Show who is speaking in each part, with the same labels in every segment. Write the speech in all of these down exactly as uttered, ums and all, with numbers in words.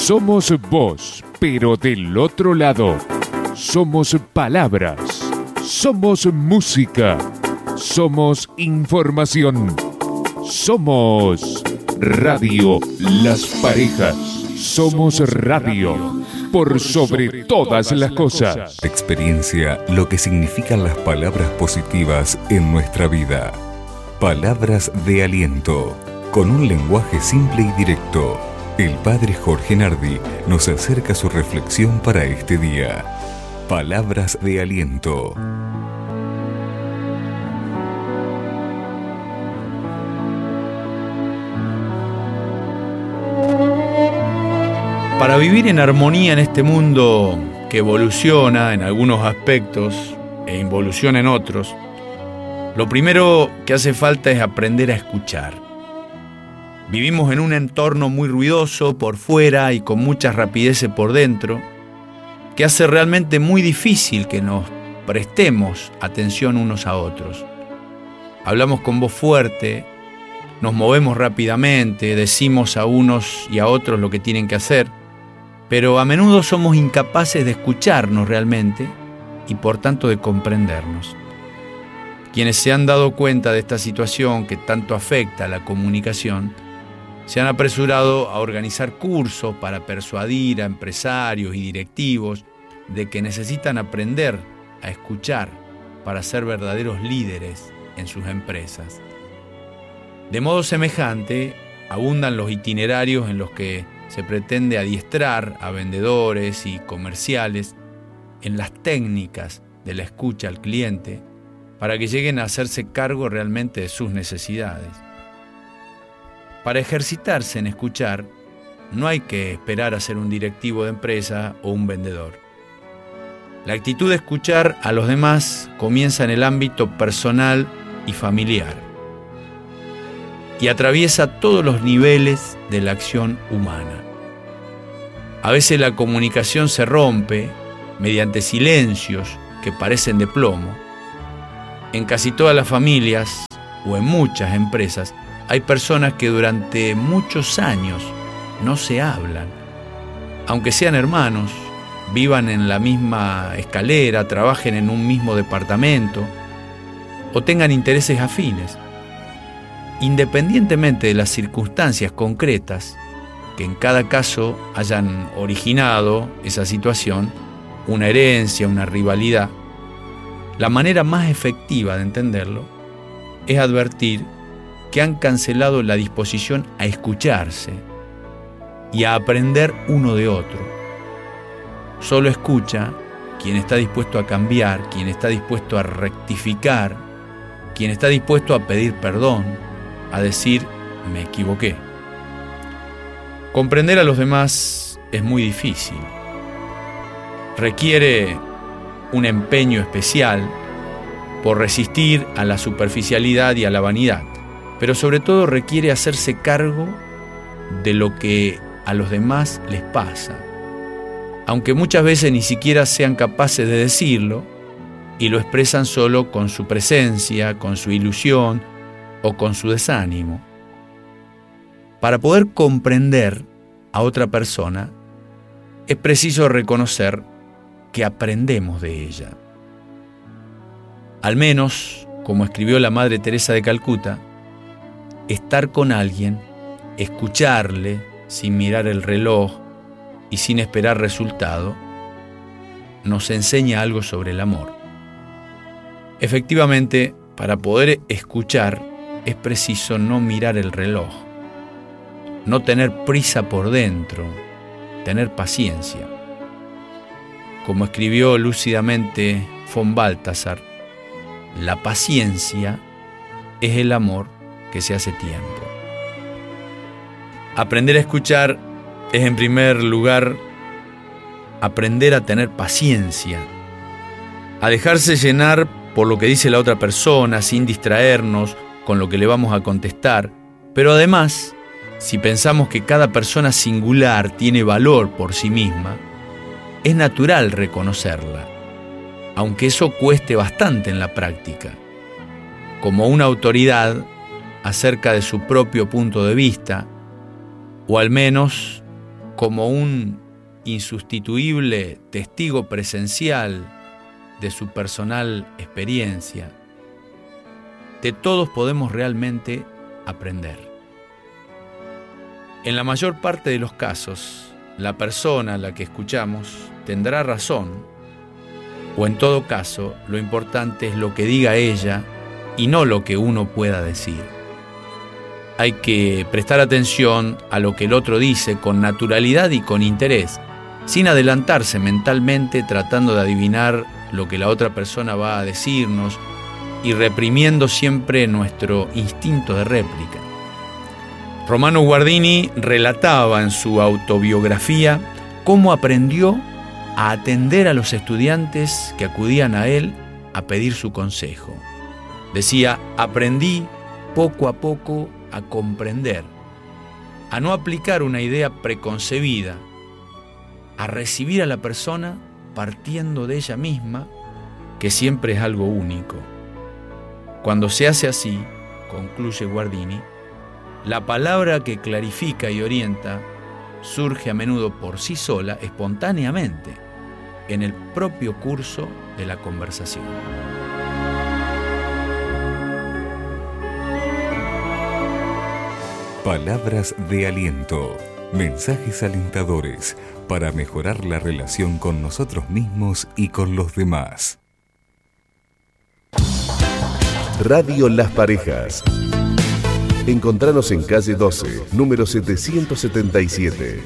Speaker 1: Somos voz, pero del otro lado. Somos palabras. Somos música. Somos información. Somos Radio Las Parejas. Somos radio. Por sobre todas las cosas.
Speaker 2: Experiencia lo que significan las palabras positivas en nuestra vida. Palabras de aliento. Con un lenguaje simple y directo. El padre Jorge Nardi nos acerca su reflexión para este día. Palabras de aliento.
Speaker 3: Para vivir en armonía en este mundo que evoluciona en algunos aspectos e involuciona en otros, lo primero que hace falta es aprender a escuchar. Vivimos en un entorno muy ruidoso por fuera y con muchas rapideces por dentro, que hace realmente muy difícil que nos prestemos atención unos a otros. Hablamos con voz fuerte, nos movemos rápidamente, decimos a unos y a otros lo que tienen que hacer, pero a menudo somos incapaces de escucharnos realmente y por tanto de comprendernos. Quienes se han dado cuenta de esta situación que tanto afecta a la comunicación, se han apresurado a organizar cursos para persuadir a empresarios y directivos de que necesitan aprender a escuchar para ser verdaderos líderes en sus empresas. De modo semejante, abundan los itinerarios en los que se pretende adiestrar a vendedores y comerciales en las técnicas de la escucha al cliente para que lleguen a hacerse cargo realmente de sus necesidades. Para ejercitarse en escuchar, no hay que esperar a ser un directivo de empresa o un vendedor. La actitud de escuchar a los demás comienza en el ámbito personal y familiar y atraviesa todos los niveles de la acción humana. A veces la comunicación se rompe mediante silencios que parecen de plomo. En casi todas las familias o en muchas empresas hay personas que durante muchos años no se hablan, aunque sean hermanos, vivan en la misma escalera, trabajen en un mismo departamento o tengan intereses afines. Independientemente de las circunstancias concretas que en cada caso hayan originado esa situación, una herencia, una rivalidad, la manera más efectiva de entenderlo es advertir que han cancelado la disposición a escucharse y a aprender uno de otro. Solo escucha quien está dispuesto a cambiar, quien está dispuesto a rectificar, quien está dispuesto a pedir perdón, a decir, me equivoqué. Comprender a los demás es muy difícil. Requiere un empeño especial por resistir a la superficialidad y a la vanidad, pero sobre todo requiere hacerse cargo de lo que a los demás les pasa, aunque muchas veces ni siquiera sean capaces de decirlo y lo expresan solo con su presencia, con su ilusión o con su desánimo. Para poder comprender a otra persona, es preciso reconocer que aprendemos de ella. Al menos, como escribió la Madre Teresa de Calcuta, estar con alguien, escucharle sin mirar el reloj y sin esperar resultado, nos enseña algo sobre el amor. Efectivamente, para poder escuchar es preciso no mirar el reloj, no tener prisa por dentro, tener paciencia. Como escribió lúcidamente von Balthasar, la paciencia es el amor que se hace tiempo. Aprender a escuchar es, en primer lugar, aprender a tener paciencia, a dejarse llenar por lo que dice la otra persona sin distraernos con lo que le vamos a contestar, pero además, si pensamos que cada persona singular tiene valor por sí misma, es natural reconocerla, aunque eso cueste bastante en la práctica, como una autoridad acerca de su propio punto de vista, o al menos como un insustituible testigo presencial de su personal experiencia, de todos podemos realmente aprender. En la mayor parte de los casos, la persona a la que escuchamos tendrá razón, o en todo caso, lo importante es lo que diga ella y no lo que uno pueda decir. Hay que prestar atención a lo que el otro dice con naturalidad y con interés, sin adelantarse mentalmente tratando de adivinar lo que la otra persona va a decirnos y reprimiendo siempre nuestro instinto de réplica. Romano Guardini relataba en su autobiografía cómo aprendió a atender a los estudiantes que acudían a él a pedir su consejo. Decía, aprendí poco a poco a comprender, a no aplicar una idea preconcebida, a recibir a la persona partiendo de ella misma, que siempre es algo único. Cuando se hace así, concluye Guardini, la palabra que clarifica y orienta surge a menudo por sí sola, espontáneamente, en el propio curso de la conversación.
Speaker 2: Palabras de aliento, mensajes alentadores para mejorar la relación con nosotros mismos y con los demás.
Speaker 4: Radio Las Parejas. Encontranos en calle doce, número setecientos setenta y siete.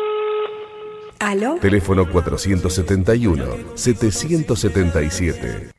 Speaker 5: ¿Aló?
Speaker 4: Teléfono cuatrocientos setenta y uno, setecientos setenta y siete.